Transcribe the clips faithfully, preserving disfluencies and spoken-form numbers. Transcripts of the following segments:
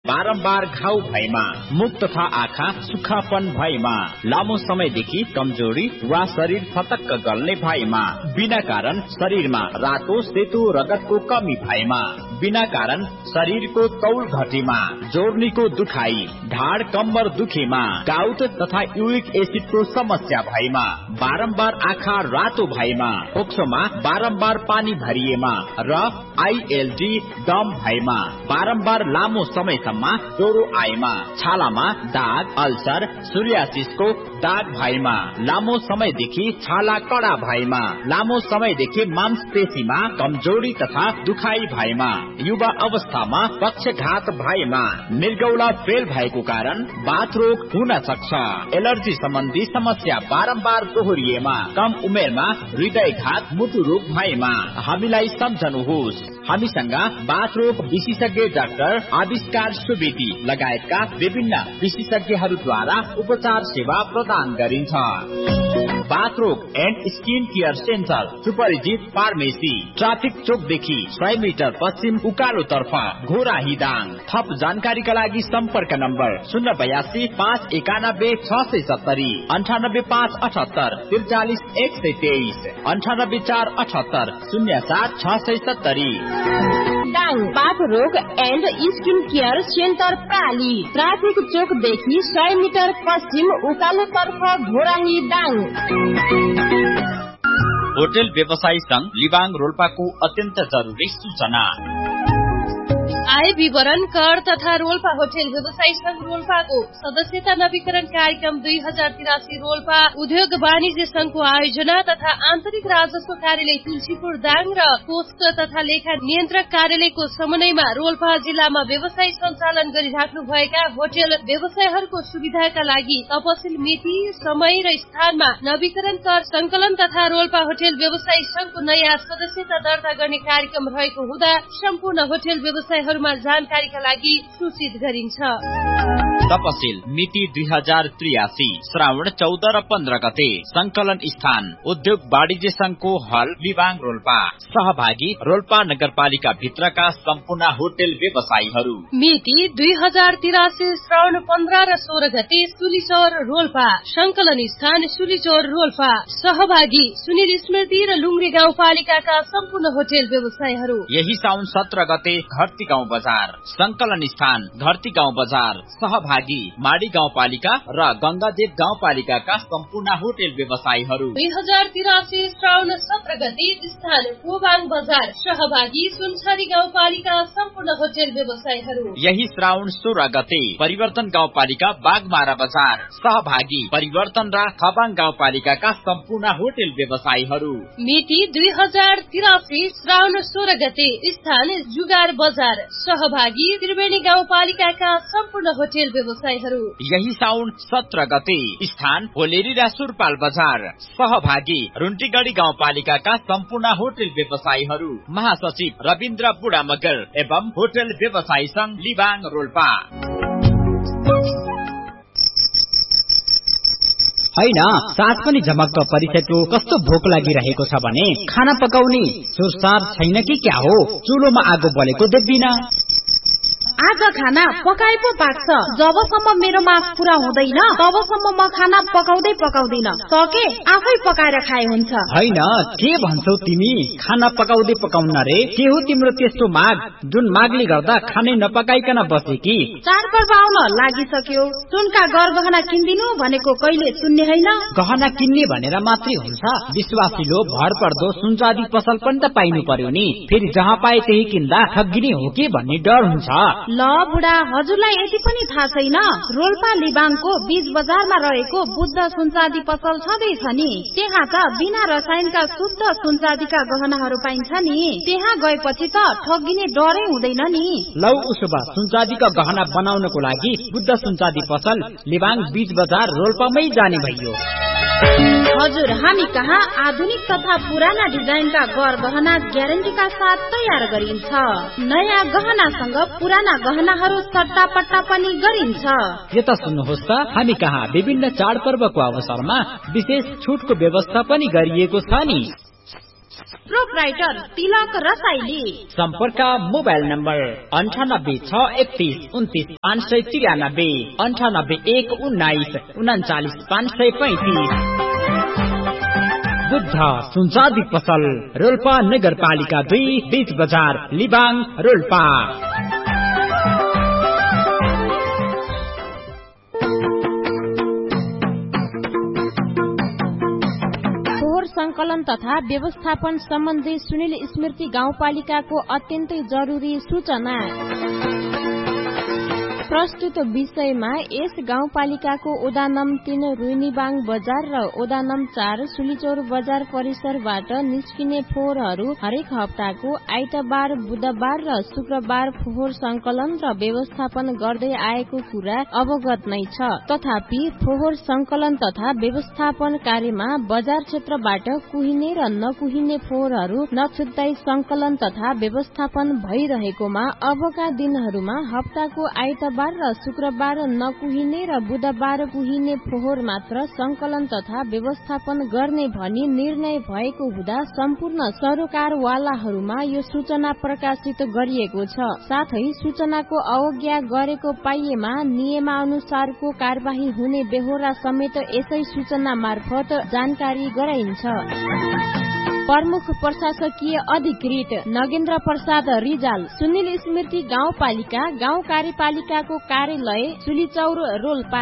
बारम्बार घाउ भएमा, मुख तथा आँखा सुक्खापन भएमा, लामो समयदेखि कमजोरी वा शरीर फतक्क गल्ने भएमा, बिना कारण शरीरमा रातो सेतो रगतको कमी भएमा, बिना कारण शरीरको तौल घटेमा, जोर्नीको दुखाई, ढाड कम्बर दुखेमा, गाउट तथा युरिक एसिडको समस्या भएमा, बारम्बार आँखा रातो भएमा, फोक्सोमा बारम्बार पानी भरिएमा र आईएलडी दम भएमा, बारम्बार लामो समयसम्म ज्वरो आएमा, छालामा दाग अल्सर सोरियासिसको दाग भएमा, लामो समयदेखि छाला कडा भएमा, लामो समयदेखि मांसपेशीमा कमजोरी तथा दुखाई भएमा, युवा अवस्थामा पक्षघात भएमा, मृगौला फेल भएको कारण बाथ रोग हुन सक्छ, एलर्जी सम्बन्धी समस्या बारम्बार दोहोरिएमा, कम उमेरमा हृदयघात मुटु रोग भएमा हामीलाई सम्झनुहोस्। हामीसँग बाथ रोग विशेषज्ञ डाक्टर आविष्कार सुवेदी लगायतका विभिन्न विशेषज्ञहरूद्वारा उपचार सेवा प्रदान गरिन्छ। बाथ रोग एन्ड स्किन केयर सेन्टर सुपरिचित फार्मेसी ट्राफिक चोकदेखि सय मिटर पश्चिम उकालो तर्फ घोराहीदाङ। थप जानकारीका लागि सम्पर्क नम्बर शून्य बयासी पाँच एकानब्बे छ सय सत्तरी अन्ठानब्बे पाँच अठहत्तर त्रिचालिस एक सय तेइस अन्ठानब्बे चार अठहत्तर शून्य सात छ सय सत्तरी। दाङ बाथ रोग and skin care centre प्राली traffic चोकदेखि सय मिटर पश्चिम उकालो तर्फ घोराही दाङ। होटल व्यवसायी संघ लिबाङ रोल्पाको अत्यन्त जरुरी सूचना। आय विवरण कर तथा रोल्पा होटल व्यवसायी संघ रोल्पाको सदस्यता नवीकरण कार्यक्रम दुई हजार तिरासी रोल्पा उद्योग वाणिज्य संघको आयोजना तथा आन्तरिक राजस्व कार्यालय तुलसीपुर दाङ र पोस्ट तथा लेखा नियन्त्रक कार्यालयको समन्वयमा रोल्पा जिल्लामा व्यवसाय सञ्चालन गरिराख्नु भएका होटल व्यवसायहरूको सुविधाका लागि तपसिल मिति समय र स्थानमा नवीकरण कर संकलन तथा रोल्पा होटल व्यवसायी संघको नयाँ सदस्यता दर्ता गर्ने कार्यक्रम रहेको हुँदा सम्पूर्ण होटल व्यवसायहरू जानकारीका लागि सूचित गरिन्छ। तपसिल मिति दुई हजार त्रियासी श्रावण चौध र पन्ध्र गते संकलन स्थान उद्योग वाणिज्य संघको हल लिबाङ रोल्पा सहभागी रोल्पा नगरपालिका भित्रका सम्पूर्ण होटल व्यवसायीहरू। मिति दुई हजार तिरासी श्रावण पन्ध्र र सोह्र गते सुलिचौर रोल्पा संकलन स्थान सुलिचौर रोल्पा सहभागी सुनिल स्मृति र लुङ्ग्रे गाउँपालिकाका सम्पूर्ण होटल व्यवसायीहरू। यही साउन सत्र गते घरती गाउँ बजार संकलन स्थान घरती गाउँ बजार सहभागी माडी गाउँपालिका र गंगादेव गाउँपालिकाका सम्पूर्ण होटल व्यवसायीहरू। दुई हजार तिरासी श्रावण सत्र गते स्थान कोबाङ बजार सहभागी सुनसरी गाउँपालिका सम्पूर्ण होटल व्यवसायीहरू। यही श्रावण सोह्र गते परिवर्तन गाउँपालिका बागमारा बजार सहभागी परिवर्तन र थबाङ गाउँपालिकाका सम्पूर्ण होटल व्यवसायीहरू। मिति दुई हजार तिरासी श्रावण सोह्र गते स्थान जुगार बजार सहभागी त्रिवेणी गाउँपालिकाका सम्पूर्ण होटल व्यवसायीहरू। यही साउन सत्र गते स्थान होलेरी र सुरपाल बजार सहभागी रुन्टीगढी गाउँपालिकाका सम्पूर्ण होटल व्यवसायीहरू। महासचिव रविन्द्र बुढा मगर एवं होटल व्यवसायी संघ लिबाङ रोल्पा। हैन सास पनि झमक्क परिसक्यो। कस्तो भोक लागिरहेको छ भने खाना पकाउने सुरसार छैन कि क्या हो? चुलोमा आगो बलेको देख्दिन। आज खाना पकाए पो पाक्छ। जबसम्म मेरो माग पूरा हुँदैन तबसम्म म खाना पकाउँदै पकाउँदिन। सके आफै पकाएर खाए हुन्छ। हैन के भन्छौ तिमी? खाना पकाउँदै पकाउन रे? के हो तिम्रो त्यस्तो माग जुन मागले गर्दा खानै नपकाइकन बसे कि? चाडपर्व आउन लागिसक्यो। सुनका गरगहना किन्दिनु भनेको कहिले सुन्ने हैन। गहना किन्ने भनेर मात्रै हुन्छ? विश्वासिलो भर पर्दो सुनचाँदी पसल पनि त पाइनु पर्यो नि। फेरि जहाँ पाए त्यही किन्दा ठगिने हो कि भन्ने डर हुन्छ। ल बुढा, हजुरलाई यति पनि थाहा छैन? रोल्पा लिबाङको बीच बजारमा रहेको बुद्ध सुनचाँदी पसल छँदैछ नि। त्यहाँ त बिना रसायनका शुद्ध सुनचाँदीका गहनाहरू पाइन्छ नि। त्यहाँ गएपछि त ठगिने डरै हुँदैन नि। लौ उसो भए सुनचाँदीका गहना बनाउनको लागि बुद्ध सुनचाँदी पसल लिबाङ बीच बजार रोल्पामै जाने भइयो। हजुर, हामी कहाँ आधुनिक तथा पुराना डिजाइनका गरगहना ग्यारेन्टीका साथ तयार गरिन्छ। नयाँ गहनासँग पुराना गहनाहरू सट्टापट्टा पनि गरिन्छ। यता सुन्नुहोस् त, हामी कहाँ विभिन्न चाडपर्वको अवसरमा विशेष छुटको व्यवस्था पनि गरिएको छ नि। प्रोपराइटर तिलक रसाइली। सम्पर्क मोबाइल नम्बर अन्ठानब्बे छ एकतीस उन्तीस पाँच सय त्रियानब्बे अन्ठानब्बे एक उन्नाइस उन्चालिस पाँच सय पैंतिस। बुद्ध सुनचादी पसल रोल्पा नगरपालिका दुई बीच बजार लिबाङ रोल्पा। संकलन तथा व्यवस्थापन सम्बन्धी सुनिल स्मृति गाउँपालिकाको अत्यन्तै जरुरी सूचना। प्रस्तुत विषयमा यस गाउँपालिकाको ओडा नम्बर तीन रुइनीबाङ बजार र ओडा नम्बर चार सुलिचौर बजार परिसरबाट निस्किने फोहोरहरू हरेक हप्ताको आइतबार बुधबार र शुक्रबार फोहोर संकलन र व्यवस्थापन गर्दै आएको कुरा अवगत नै छ। तथापि फोहोर संकलन तथा व्यवस्थापन कार्यमा बजार क्षेत्रबाट कुहिने र नकुहिने फोहोरहरू नछुट्दै संकलन तथा व्यवस्थापन भइरहेकोमा अबका दिनहरूमा हप्ताको आइतबार र शुक्रबार नकुहिने र बुधबार कुहिने फोहोर मात्र संकलन तथा व्यवस्थापन गर्ने भनी निर्णय भएको हुँदा सम्पूर्ण सरोकारवालाहरूमा यो सूचना प्रकाशित गरिएको छ। साथै सूचनाको अवज्ञा गरेको पाइएमा नियमानुसारको कार्यवाही हुने बेहोरा समेत यसै सूचना मार्फत जानकारी गराइन्छ। प्रमुख प्रशासकीय अधिकृत नगेन्द्र प्रसाद रिजाल, सुनिल स्मृति गाउँपालिका गाउँ कार्यपालिकाको कार्यालय सुलिचौर रोल्पा।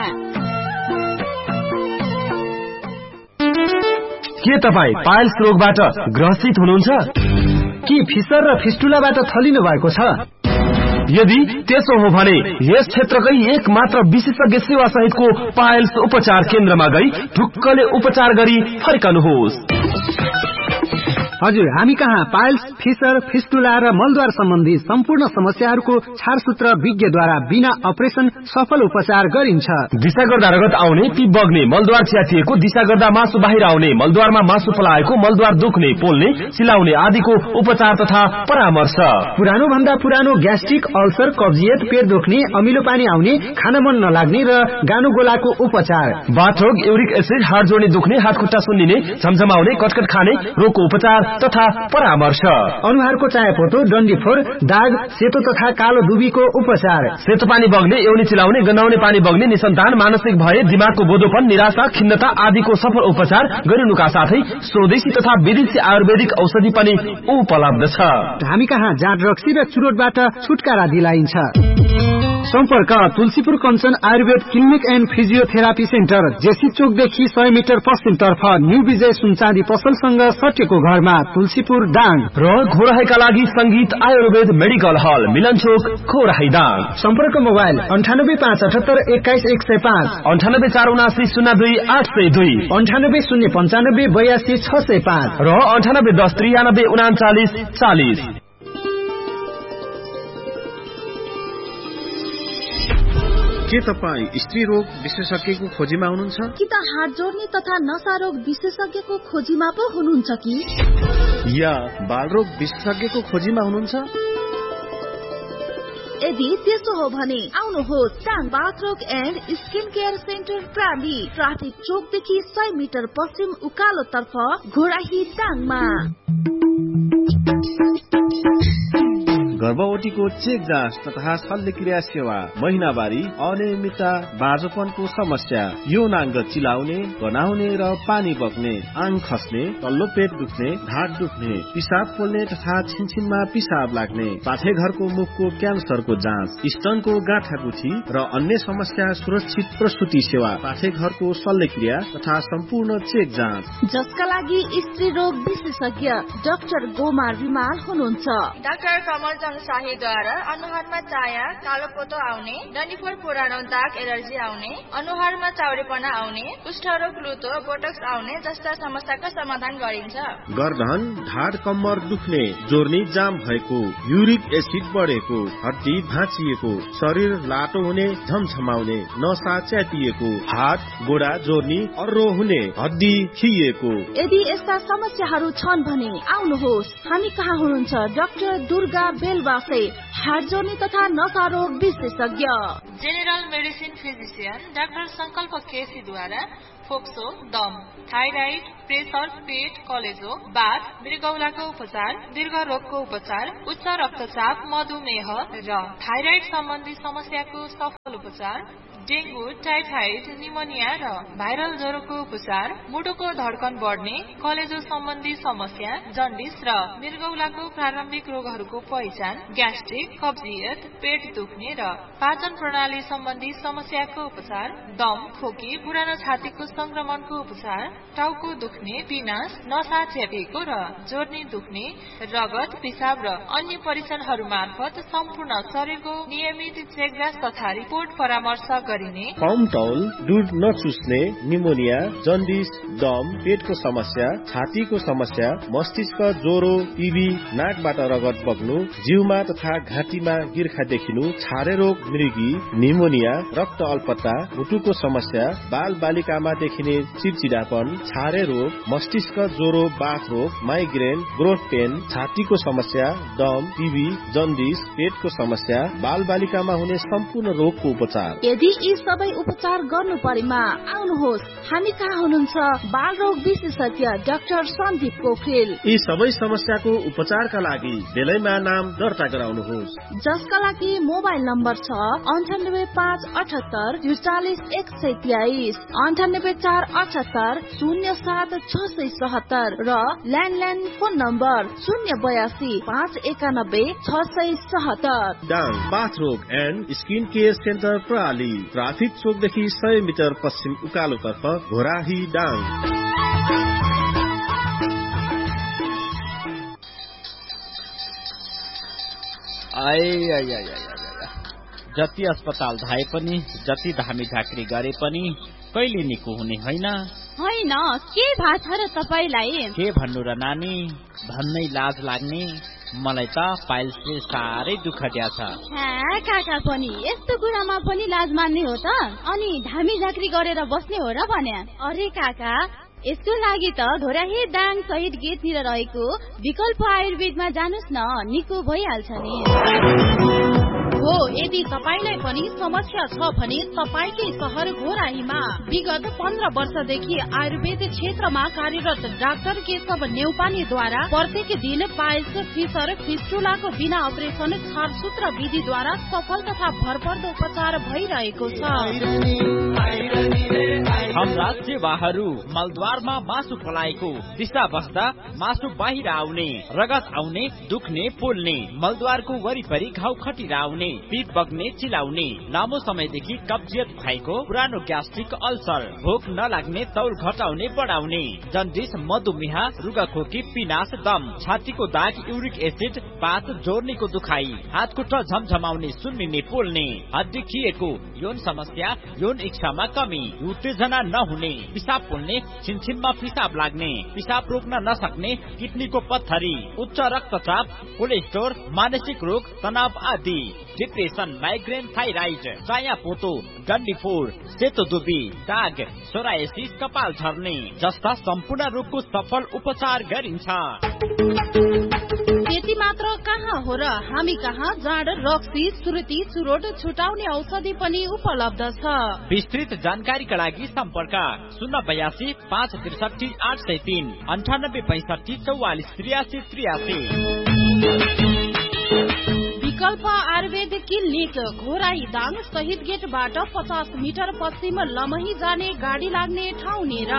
के तपाईँ पाइल्स रोगबाट ग्रसित हुनुहुन्छ कि फिसर र फिस्टुलाबाट थलिनु भएको छ? यदि त्यसो हो भने यस क्षेत्रकै एक मात्र विशेषज्ञ सेवा सहितको पाइल्स उपचार केन्द्रमा गई ढुक्कले उपचार गरी फर्कनुहोस्। हजुर, हामी कहाँ पाइल्स, फिसर, फिस्टुला र मलद्वार सम्बन्धी सम्पूर्ण समस्याहरूको छारसूत्र विज्ञद्वारा बिना अपरेसन सफल उपचार गरिन्छ। दिशा गर्दा रगत आउने, पिप बग्ने, मलद्वार च्यातिएको, दिशा गर्दा मासु बाहिर आउने, मलद्वारमा मासु पलाएको, मलद्वार दुख्ने, पोल्ने, चिलाउने आदिको उपचार तथा परामर्श। पुरानो भन्दा पुरानो ग्यास्ट्रिक, अल्सर, कब्जियत, पेट दुख्ने, अमिलो पानी आउने, खान मन नलाग्ने र गानो गोलाको उपचार। बाथरोग, युरिक एसिड, हाड जोड्ने दुख्ने, हात खुट्टा सुन्निने, झमझमाउने, कटकट खाने रोगको उपचार तथा परामर्श। अनुहारको चायापोतो, डन्डीफोर, दाग, सेतो तथा कालो दुबीको उपचार। सेतो पानी बग्ने, एउनी चिलाउने, गन्हाउने पानी बग्ने, निसन्तान, मानसिक भय, दिमागको बोधोपन, निराशा, खिन्नता आदिको सफल उपचार गरिनुका साथै स्वदेशी तथा विदेशी आयुर्वेदिक औषधि पनि उपलब्ध छ। हामी कहाँ जाँड रक्सी र चुरोटबाट छुटकारा दिलाइन्छ। सम्पर्क Tulsipur Kanchan Ayurveda clinic and physiotherapy centre, JC चोकदेखि सय मिटर पश्चिमतर्फ न्यू विजय सुनचाँदी पसलसँग सटेको घरमा, तुलसीपुर दाङ। र घोराहीका लागि संगीत आयुर्वेद मेडिकल हल, मिलन चोक, घोराही दाङ। सम्पर्क मोबाइल अन्ठानब्बे पाँच अठहत्तर एक्काइस एक सय पाँच अन्ठानब्बे चार उनासी शून्य दुई आठ सय दुई अन्ठानब्बे शून्य पञ्चानब्बे बयासी छ सय पाँच र अन्ठानब्बे दस त्रियानब्बे उनाचालिस चालिस। के तपाईँ स्त्री रोग विशेषज्ञको खोजीमा हुनुहुन्छ कि त हात जोड्ने तथा नसा रोग विशेषज्ञको खोजीमा पो हुनुहुन्छ कि या बालरोग विशेषज्ञको खोजीमा हुनुहुन्छ? यदि त्यसो हो भने आउनुहोस् टाङ बाथरोग and skin care centre प्राली, traffic चोकदेखि सय मिटर पश्चिम उकालो तर्फ, घोराही टाङमा। गर्भवतीको चेक जाँच तथा शल्यक्रिया सेवा, महिनावारी, अनियमितता, बाँझोपनको समस्या, यौनाङ्ग चिलाउने, गनाउने र पानी बग्ने, आङ खस्ने, तल्लो पेट दुख्ने, ढाड दुख्ने, पिसाब पोल्ने तथा छिनछिनमा पिसाब लाग्ने, पाठेघरको मुखको क्यान्सरको जाँच, स्तनको गाँठागुठी र अन्य समस्या, सुरक्षित प्रसुति सेवा, पाठेघरको शल्यक्रिया तथा सम्पूर्ण चेक जाँच, जसका लागि स्त्री रोग विशेषज्ञ डाक्टर गोमार रिमाल हुनुहुन्छ। डाक्टर कमल शाहीद्वारा अनुहारमा चाया, कालोपोतो आउने, डन्डीफोर पुरानो दाग, एलर्जी आउने, अनुहारमा चाउरेपना आउने, कुष्ठरोग, लुतो, बोटक्स आउने जस्ता समस्याको समाधान गरिन्छ। गर्दन, ढाड, कम्मर दुख्ने, जोर्नी जाम भएको, युरिक एसिड बढेको, हड्डी भाँचिएको, शरीर लाटो हुने, झमझमाउने, नसा च्यातिएको, हात गोडा जोर्नी, अर्रो हुने, हड्डी खिएको। यदि यस्ता समस्याहरू छन् भने आउनुहोस्, हामी कहाँ हुनुहुन्छ डाक्टर दुर्गा बेलवासे, हात जोड्ने तथा नसा रोग विशेषज्ञ। जेनरल मेडिसिन फिजिशियन डाक्टर संकल्प केसीद्वारा फोक्सो, दम, थाइराइड, प्रेसर, पेट, कलेजो, बाथ, मृगौलाको उपचार, दीर्घ रोगको उपचार, उच्च रक्तचाप, मधुमेह र थाइराइड सम्बन्धी समस्याको सफल उपचार, डेंगू, टाइफाइड, निमोनिया र भाइरल ज्वरोको उपचार, मुटुको धड्कन बढ्ने, कलेजो सम्बन्धी समस्या, जन्डिस र मृगौलाको प्रारम्भिक रोगहरूको पहिचान, ग्यास्ट्रिक, कब्जियत, पेट दुख्ने र पाचन प्रणाली सम्बन्धी समस्याको उपचार, दम, खोकी, पुरानो छातीको संक्रमणको उपचार, टाउको दुख्ने, पिनास, नसा च्यापेको र जोर्नी दुख्ने, रगत, पिसाब र अन्य परीक्षणहरू मार्फत सम्पूर्ण शरीरको नियमित चेकजाँच तथा रिपोर्ट परामर्श गरिने। फर्मटौल, दूध नचुस्ने, निमोनिया, जन्डिस, दम, पेटको समस्या, छातीको समस्या, मस्तिष्क ज्वरो, टिबी, नाकबाट रगत बग्नु, जिउमा तथा घाँटीमा गिर्खा देखिनु, छारे रोग, मृगी, निमोनिया, रक्त अल्पत्ता, मुटुको समस्या, बाल बालिकामा देखिने चिडचिडापन, छारे रोग, मस्तिष्क ज्वरो, बाथ रोग, माइग्रेन, ग्रोथ पेन, छातीको समस्या, दम, टिबी, जन्डिस, पेटको समस्या, बाल बालिकामा हुने सम्पूर्ण रोगको उपचार। यदि यी सबै उपचार गर्नु परेमा आउनुहोस्, हामी कहाँ हुनुहुन्छ? बाल रोग विशेषज्ञ डाक्टर सन्दीप पोखरेल। यी सबै समस्याको उपचारका लागि बेलैमा नाम दर्ता गराउनुहोस्, जसका लागि मोबाइल नम्बर छ अन्ठानब्बे पाँच अठहत्तर त्रिचालिस एक सय तेइस, अन्ठानब्बे चार अठहत्तर शून्य सात छ सय सहत्तर र ल्यान्डलाइन फोन नम्बर शून्य बयासी पाँच एकानब्बे छ सय सहत्तर। डाङ बाथ रोग एन्ड स्किन केयर सेन्टर प्रणाली, ट्राफिक चोकदेखि सय मिटर पश्चिम उकालोतर्फ, घोराही, डाङ। जति अस्पताल धाए पनि, जति धामी झाँक्री गरे पनि कहिले निको हुने होइन। होइन, के भएको छ र तपाईलाई? के भन्नु र नानी, भन्नै लाज लाग्ने। मलाई त पाइल्सले साह्रै दुःख दिया छ। काका पनि यस्तो कुरामा पनि लाज मान्ने हो त? अनि धामी झाँक्री गरेर बस्ने हो र भन्या? अरे काका, यसको लागि त घोराही दाङ शहीद गेटतिर रहेको विकल्प आयुर्वेदमा जानुस् न, निको भइहाल्छ नि। हो, यदि तपाईलाई पनि समस्या छ भने तपाईकै शहर घोराहीमा विगत पन्ध्र वर्षदेखि आयुर्वेद क्षेत्रमा कार्यरत डाक्टर केशव नेउपानेद्वारा प्रत्येक दिन पाइल्स, फिसर, फिस्टुलाको बिना अपरेसन छारसूत्र विधिद्वारा सफल तथा भरपर्दो उपचार भइरहेको छ। हाम्रा सेवाहरू मलद्वारमा मासु पलाएको दिशा बस्दा मासु बाहिर आउने, रगत आउने, दुख्ने, पोल्ने, मलद्वारको वरिपरि घाउ खटिरा आउने, पिप बग्ने, चिलाउने, लामो समयदेखि कब्जियत भएको, पुरानो ग्यास्ट्रिक अल्सर, भोक नलाग्ने, तौल घटाउने, बढाउने, जन्डिस, मधुमेह, रुगाखोकी, पिनास, दम, छातीको दाग, युरिक एसिड, पात, जोर्नीको दुखाइ, हात खुट्टा झमझमाउने, सुन्निने, पोल्ने, हड्डी खिएको, यौन समस्या, यौन इच्छामा कमी, उत्तेजना नहुने, पिसाब पोल्ने, छिनछिनमा पिसाब लाग्ने, पिसाब रोक्न नसक्ने, किडनीको पत्थरी, उच्च रक्तचाप, कोलेस्ट्रोल, मानसिक रोग, तनाव आदि, डिप्रेसन, माइग्रेन, थाइराइड, चाया पोतो, डन्डीफोर, सेतो दुबी, दाग, सोरायसिस, कपाल झर्ने जस्ता सम्पूर्ण रोगको सफल उपचार गरिन्छ। त्यति मात्र कहाँ हो र, हामी कहाँ जाँड, रक्सी, सुर्ती, चुरोट छुटाउने औषधि पनि उपलब्ध छ। विस्तृत जानकारीका लागि सम्पर्क शून्य बयासी पाँच त्रिसठी आठ सय तीन, अन्ठानब्बे पैसठी चौवालिस त्रियासी त्रियासी। विकल्प आयुर्वेद क्लिनिक घोराही दाङ शहीद गेटबाट पचास मिटर पश्चिम लमही जाने गाडी लाग्ने ठाउँ नेर।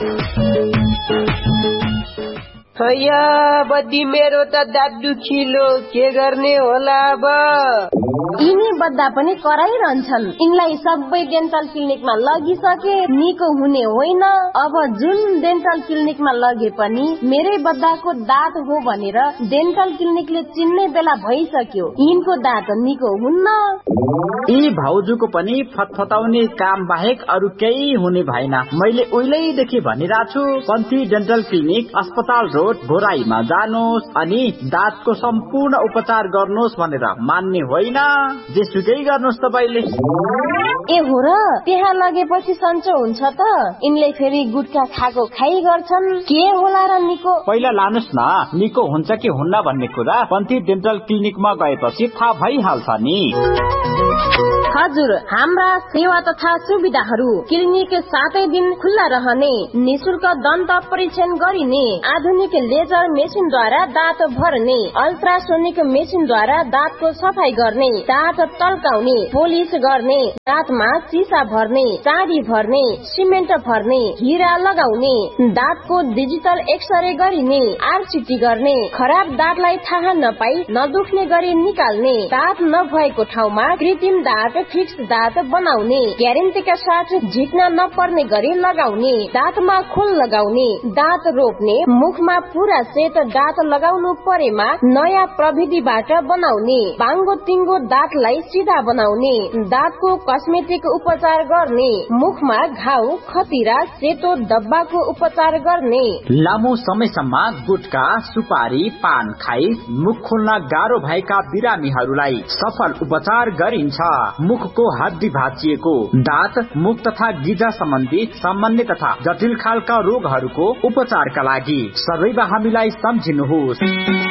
बद्दी मेरो त दाँत दुखिलो, के गर्ने होला अब? यिनी बद्दा पनि कराइरहन्छन्। यिनलाई सबै डेन्टल क्लिनिकमा लगिसके, निको हुने होइन। अब जुन डेन्टल क्लिनिकमा लगे पनि मेरै बद्दाको दाँत हो भनेर डेन्टल क्लिनिकले चिन्ने बेला भइसक्यो। यिनको दाँत निको हुन्न। यी भाउजूको पनि फतफताउने काम बाहेक अरू केही हुने भएन। मैले उहिलेदेखि भनिरहेको छु, पन्थी डेन्टल क्लिनिक, अस्पताल रोड, घोराईमा जानुहोस् अनि दाँतको सम्पूर्ण उपचार गर्नुहोस् भनेर मान्ने होइन। जेसुकै गर्नुहोस् तपाईले। ए हो र, त्यहाँ लगेपछि सन्चो हुन्छ त? यिनले फेरि गुटखा खाएको खाइ गर्छन्, के होला र निको? पहिला लानुहोस् न, निको हुन्छ कि हुन्न भन्ने कुरा पन्थी डेन्टल क्लिनिकमा गएपछि थाहा भइहाल्छ नि। हजुर, हाम्रा सेवा तथा सुविधाहरू क्लिनिक सातै दिन खुल्ला रहने, निशुल्क दन्त परीक्षण गरिने, आधुनिक लेजर मेसिनद्वारा दाँत भर्ने, अल्ट्रासोनिक मेसिनद्वारा दाँतको सफाई गर्ने, दाँत तल्काउने, पोलिस गर्ने, दाँतमा सिसा भर्ने, चाँदी भर्ने, सिमेन्ट भर्ने, हिरा लगाउने, दाँतको डिजिटल एक्सरे गरिने, आरसिटी गर्ने, खराब दाँतलाई थाहा नपाई नदुख्ने गरी निकाल्ने, दाँत नभएको ठाउँमा कृत्रिम दाँत फिक्स दाँत बनाउने, ग्यारेन्टीका साथ झिक्न नपर्ने गरी लगाउने, दाँतमा खोल लगाउने, दाँत रोप्ने, मुखमा पूरा सेट दाँत लगाउनु परेमा नयाँ प्रविधिबाट बनाउने, बाङ्गो तिङ्गो दाँतलाई सिधा बनाउने, दाँतको कस्मेटिक उपचार गर्ने, मुखमा घाउ खतिरा सेतो डब्बाको उपचार गर्ने। लामो समयसम्म गुटखा सुपारी पान खाई मुख खोल्न गाह्रो भएका बिरामीहरूलाई सफल उपचार गरिन्छ। मुखको हड्डी भाँचिएको, दाँत मुख तथा गिजा सम्बन्धी सामान्य तथा जटिल खालका रोगहरूको उपचारका लागि सदैव हामीलाई सम्झिनुहोस्।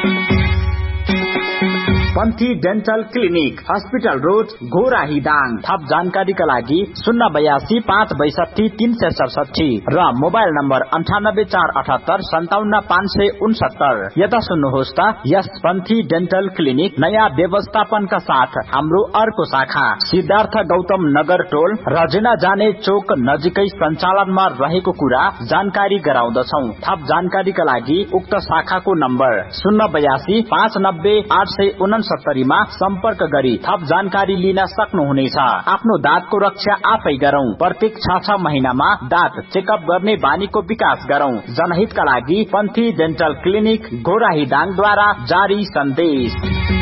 पन्थी डेन्टल क्लिनिक, हस्पिटल रोड, गोराहीदाङ। थप जानकारीका लागि शून्य बयासी पाँच बैसठी तीन सय सडसठी र मोबाइल नम्बर अन्ठानब्बे चार अठहत्तर सन्ताउन्न पाँच सय उनसत्तर। यता सुन्नुहोस् त, यस पन्थी डेन्टल क्लिनिक नयाँ व्यवस्थापनका साथ हाम्रो अर्को शाखा सिद्धार्थ गौतम नगर टोल रजेना जाने चोक नजिकै सञ्चालनमा रहेको कुरा जानकारी गराउँदछौ। थप जानकारीका लागि उक्त शाखाको नम्बर शून्य बयासी पाँच नब्बे आठ सय उनसत्तरीमा सम्पर्क गरी थप जानकारी लिन सक्नुहुनेछ। आफ्नो दाँतको रक्षा आफै गरौं। प्रत्येक छ छ महिनामा दाँत चेकअप गर्ने बानीको विकास गरौं। जनहितका लागि पन्थी डेन्टल क्लिनिक गोराहीदाङद्वारा जारी सन्देश।